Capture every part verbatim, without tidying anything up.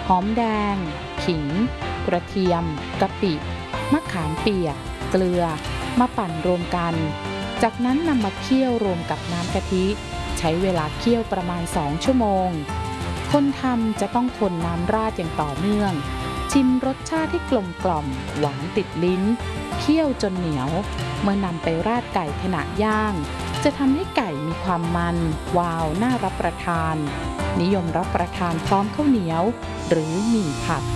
อมแดงขิงกระเทียมกะปิมะขามเปียกเกลือมาปั่นรวมกันจากนั้นนำมาเคี่ยวรวมกับน้ำกะทิใช้เวลาเคี่ยวประมาณสองชั่วโมงคนทำจะต้องคนน้ำราดอย่างต่อเนื่องชิมรสชาติที่กลมกล่อมหวานติดลิ้นเคี่ยวจนเหนียวเมื่อนำไปราดไก่ขณะย่างจะทำให้ไก่มีความมันวาวน่ารับประทานนิยมรับประทานพร้อมข้าวเหนียวหรือหมี่ผัด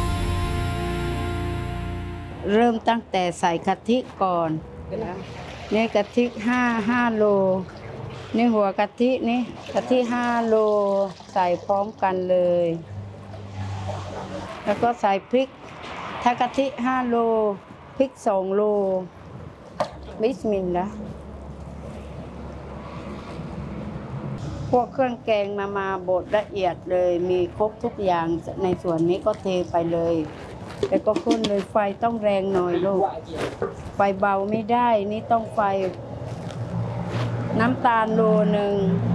เริ่มตั้งแต่ใส่กะทิก่อนนี่กะทิห้าห้าโลนี่หัวกะทินี่กะทิห้าโลใส่พร้อมกันเลยแล้วก็ใส่พริกถ้ากะทิห้าโลพริกสองโลบิสมิลลาห์พวกเครื่องแกงมามาบดละเอียดเลยมีครบทุกอย่างในส่วนนี้ก็เทไปเลยแล้วก็คนเลยไฟต้องแรงหน่อยลูกไฟเบาไม่ได้นี่ต้องไฟน้ำตาลโลหนึ่ง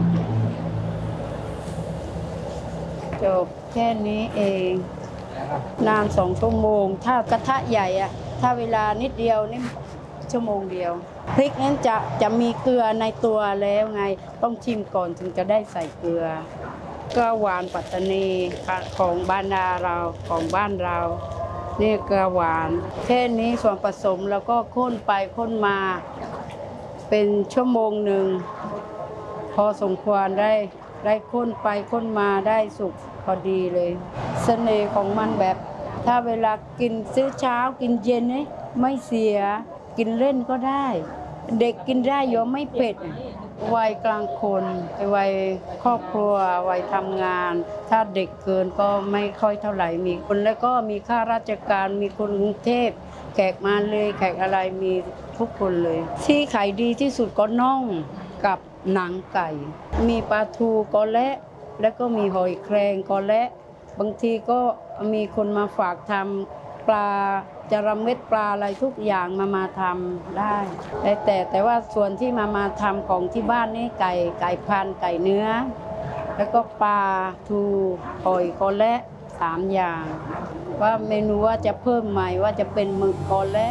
จบแค่นี้เองนานสองชั่วโมงถ้ากระทะใหญ่อะถ้าเวลานิดเดียวนี่ชั่วโมงเดียวพริกนั้นจะจะมีเกลือในตัวแล้วไงต้องชิมก่อนถึงจะได้ใส่เกลือเกลือหวานปัตตานีของบ้านเราของบ้านเรานี่เกลือหวานแค่นี้ส่วนผสมแล้วก็ข้นไปข้นมาเป็นชั่วโมงหนึ่งพอสมควรได้ได้ข้นไปข้นมาได้สุกพอดีเลยเสน่ห์ของมันแบบถ้าเวลากินซื้อเช้ากินเย็นนี่ไม่เสียกินเล่นก็ได้เด็กกินได้โยมไม่เผ็ดวัยกลางคนวัยครอบครัววัยทำงานถ้าเด็กเกินก็ไม่ค่อยเท่าไหร่มีคนแล้วก็มีข้าราชการมีคนกรุงเทพแขกมาเลยแขกอะไรมีทุกคนเลยที่ขายดีที่สุดก็น่องกับหนังไก่มีปลาทูก็และแล้วก็มีหอยแครงก็และบางทีก็มีคนมาฝากทำปลาจระเม็ดปลาอะไรทุกอย่างมามาทำได้แต่แต่ว่าส่วนที่มามาทำของที่บ้านนี่ไก่ไก่พันไก่เนื้อแล้วก็ปลาทูหอยก็และสามอย่างว่าเมนูว่าจะเพิ่มใหม่ว่าจะเป็นหมึกก็และ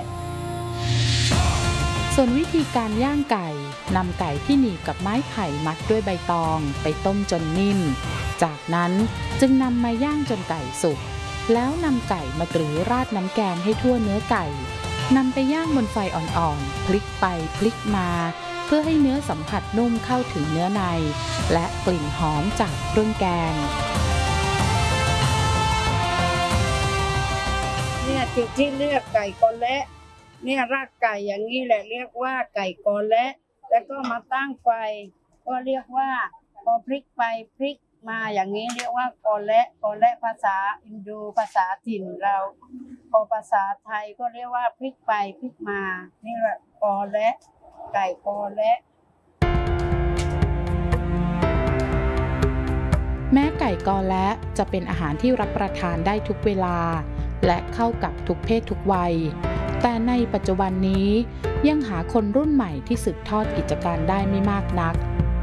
ส่วนวิธีการย่างไก่นำไก่ที่หนีบกับไม้ไผ่มัดด้วยใบตองไปต้มจนนิ่มจากนั้นจึงนำมาย่างจนไก่สุกแล้วนำไก่มากรือราดน้ำแกงให้ทั่วเนื้อไก่นำไปย่างบนไฟอ่อนๆพลิกไปพลิกมาเพื่อให้เนื้อสัมผัสนุ่มเข้าถึงเนื้อในและกลิ่นหอมจากเครื่องแกงเนี่ยจุดที่เลือกไก่กอและเนี่ยรากไก่อย่างนี้แหละเรียกว่าไก่กอและแล้วก็มาตั้งไฟก็เรียกว่าพอพลิกไปพลิกมาอย่างนี้เรียกว่ากอและกอและภาษาอินโดภาษาถิ่นเราพอภาษาไทยก็เรียกว่าพลิกไปพลิกมานี่แหละกอและไก่กอและแม้ไก่กอและจะเป็นอาหารที่รับประทานได้ทุกเวลาและเข้ากับทุกเพศทุกวัยแต่ในปัจจุบันนี้ยังหาคนรุ่นใหม่ที่สืบทอดกิจการได้ไม่มากนัก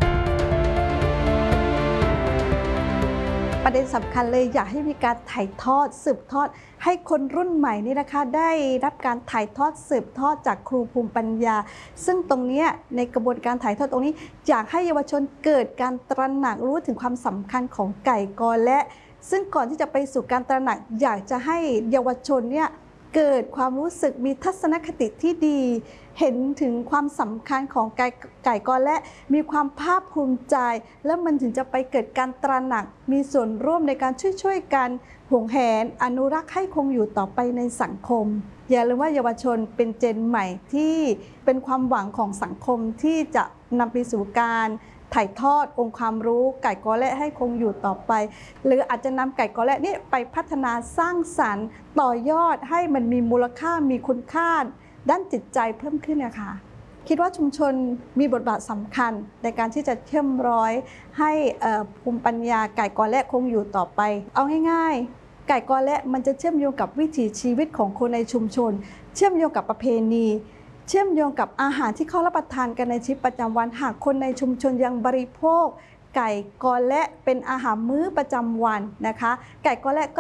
ประเด็นสำคัญเลยอยากให้มีการถ่ายทอดสืบทอดให้คนรุ่นใหม่นี่นะคะได้รับการถ่ายทอดสืบทอดจากครูภูมิปัญญาซึ่งตรงนี้ในกระบวนการถ่ายทอดตรงนี้อยากให้เยาวชนเกิดการตระหนักรู้ถึงความสำคัญของไก่กอและซึ่งก่อนที่จะไปสู่การตระหนักอยากจะให้เยาวชนเนี่ยเกิดความรู้สึกมีทัศนคติที่ดีเห็นถึงความสำคัญของไก่ไก่กอและมีความภาคภูมิใจแล้วมันถึงจะไปเกิดการตระหนักมีส่วนร่วมในการช่วยๆกันหวงแหนอนุรักษ์ให้คงอยู่ต่อไปในสังคมอย่าลืมว่าเยาวชนเป็นเจนใหม่ที่เป็นความหวังของสังคมที่จะนำไปสู่การถ่ายทอดองค์ความรู้ไก่กอและให้คงอยู่ต่อไปหรืออาจจะนำไก่กอและนี่ไปพัฒนาสร้างสรรค์ต่อยอดให้มันมีมูลค่ามีคุณค่าด้านจิตใจเพิ่มขึ้นนะคะคิดว่าชุมชนมีบทบาทสำคัญในการที่จะเชื่อมร้อยให้ภูมิปัญญาไก่กอและคงอยู่ต่อไปเอาง่ายๆไก่กอและมันจะเชื่อมโยงกับวิถีชีวิตของคนในชุมชนเชื่อมโยงกับประเพณีเชื่อมโยงกับอาหารที่เขารับประทานกันในชีวิตประจำวันหากคนในชุมชนยังบริโภคไก่กอและเป็นอาหารมื้อประจำวันนะคะไก่กอและ